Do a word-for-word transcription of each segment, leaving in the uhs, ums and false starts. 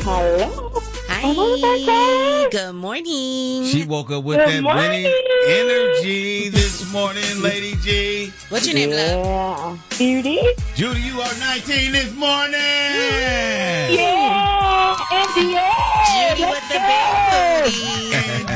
Hello. Hi. Good morning. She woke up with Good that morning. winning energy this morning, Lady G. What's your name, love? Yeah. Beauty? Judy, you are nineteen this morning. Yeah. India. Judy with the big booty.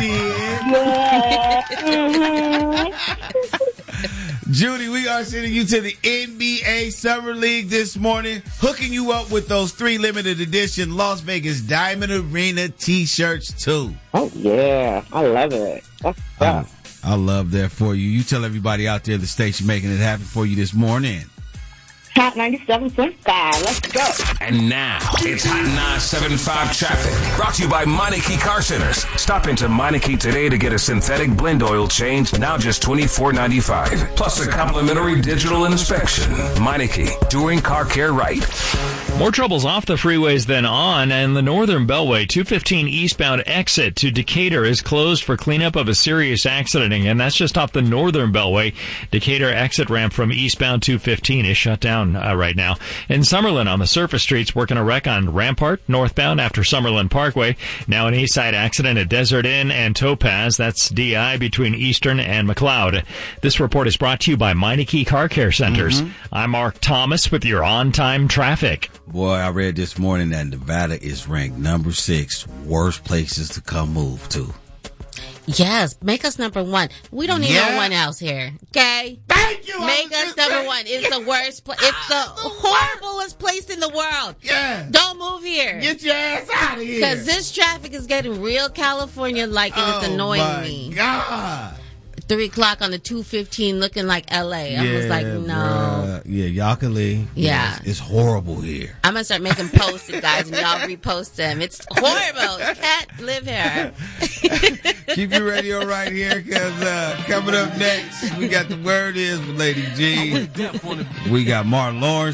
And then, Yeah. Mhm. Judy, we are sending you to the N B A Summer League this morning, hooking you up with those three limited edition Las Vegas Diamond Arena t-shirts too. Oh, yeah. I love it. That's I, tough. I love that for you. You tell everybody out there the station making it happen for you this morning. Hot ninety-seven point five. Let's go. And now, it's Hot nine seven five traffic. Brought to you by Meineke Car Centers. Stop into Meineke today to get a synthetic blend oil change, now just twenty-four ninety-five. Plus a complimentary digital inspection. Meineke, doing car care right. More troubles off the freeways than on, and the Northern Beltway two fifteen eastbound exit to Decatur is closed for cleanup of a serious accident, and that's just off the Northern Beltway. Decatur exit ramp from eastbound two fifteen is shut down uh, right now. In Summerlin on the surface streets, working a wreck on Rampart northbound after Summerlin Parkway. Now an east side accident at Desert Inn and Topaz. That's D I between Eastern and McLeod. This report is brought to you by Meineke Car Care Centers. Mm-hmm. I'm Mark Thomas with your on-time traffic. Boy, I read this morning that Nevada is ranked number six worst places to come move to. Yes, make us number one. We don't need Yeah. no one else here, okay? Thank you. Make us number one. It's the worst place. It's the horriblest place in the world. Yeah. Don't move here. Get your ass out of here. Because this traffic is getting real California-like, and it's Oh, annoying my me. God. Three o'clock on the two fifteen looking like L A. I was like, no. bruh. Yeah, y'all can leave. Yeah. It's, it's horrible here. I'm going to start making posts, guys, and y'all repost them. It's horrible. You can't live here. Keep your radio right here, because uh, coming up next, we got the Word Is with Lady G. We got Martin Lawrence.